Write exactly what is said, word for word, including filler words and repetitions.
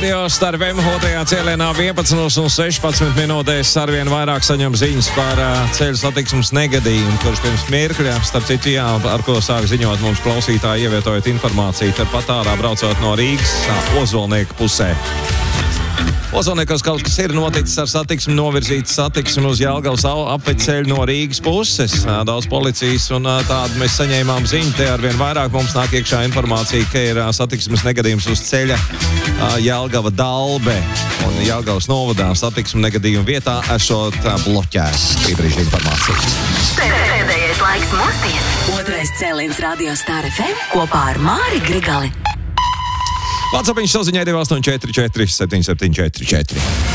Radio Star F M otrajā cēlienā vienpadsmit un sešpadsmit minūtēs arvien vairāk saņem ziņas par uh, ceļu satiksmes negadījumu, kurš pirms mirkļa, starp citu, jā, ar ko sāk ziņot mums klausītāji, ievietojot informāciju, tepat ārā braucot no Rīgas Ozolnieka pusē. Ozolniekos kaut kas ir noticis ar satiksmi, novirzīts satiksmi uz Jelgavas apveceļu no Rīgas puses. Daudz policijas un tādu mēs saņēmām ziņu. Te arvien vairāk mums nāk iekšā informācija, ka ir satiksmes negadījums uz ceļa Jelgava Dalbe. Un Jelgavas novadā satiksmi negadījuma vietā esot bloķēts. Šī brīža informācija. Pēdējais laiks mosties. Otrais cēliens Radio Star F M kopā ar Māri Grigali. WhatsApp viņš saziņai divi astoņi četri četri septiņi septiņi četri četri.